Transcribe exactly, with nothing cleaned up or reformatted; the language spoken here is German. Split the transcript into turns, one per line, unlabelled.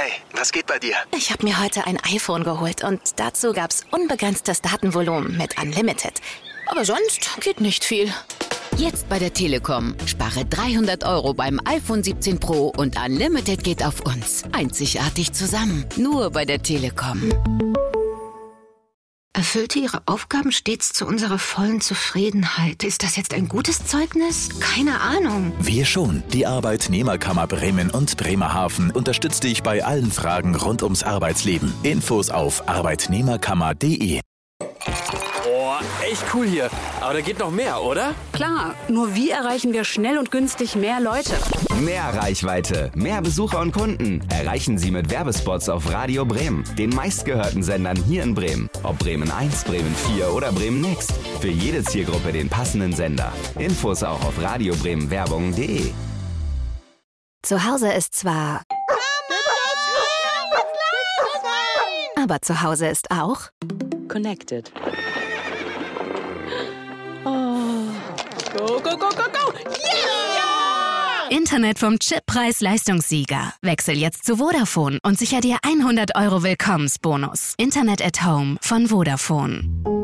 Hi, was geht bei dir?
Ich habe mir heute ein iPhone geholt und dazu gab's unbegrenztes Datenvolumen mit Unlimited. Aber sonst geht nicht viel.
Jetzt bei der Telekom. Spare dreihundert Euro beim iPhone siebzehn Pro und Unlimited geht auf uns. Einzigartig zusammen. Nur bei der Telekom.
Erfüllte ihre Aufgaben stets zu unserer vollen Zufriedenheit. Ist das jetzt ein gutes Zeugnis? Keine Ahnung.
Wir schon. Die Arbeitnehmerkammer Bremen und Bremerhaven unterstützt dich bei allen Fragen rund ums Arbeitsleben. Infos auf arbeitnehmerkammer punkt de.
Boah, echt cool hier. Aber da geht noch mehr, oder?
Klar, nur wie erreichen wir schnell und günstig mehr Leute?
Mehr Reichweite, mehr Besucher und Kunden erreichen Sie mit Werbespots auf Radio Bremen, den meistgehörten Sendern hier in Bremen. Ob Bremen eins, Bremen vier oder Bremen Next. Für jede Zielgruppe den passenden Sender. Infos auch auf radiobremenwerbung punkt de.
Zu Hause ist zwar... Aber zu Hause ist auch...
Connected. Oh. Go, go, go, go, go! Yeah!
Internet vom Chip-Preis-Leistungssieger. Wechsel jetzt zu Vodafone und sicher dir hundert Euro Willkommensbonus. Internet at Home von Vodafone.